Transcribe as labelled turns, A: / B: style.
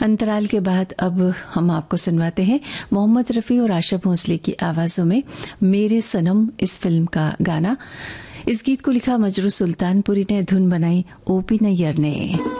A: अंतराल के बाद अब हम आपको सुनवाते हैं मोहम्मद रफ़ी और आशा भोसले की आवाज़ों में मेरे सनम इस फिल्म का गाना। इस गीत को लिखा मजरू सुल्तानपुरी ने, धुन बनाई ओपी नैयर ने।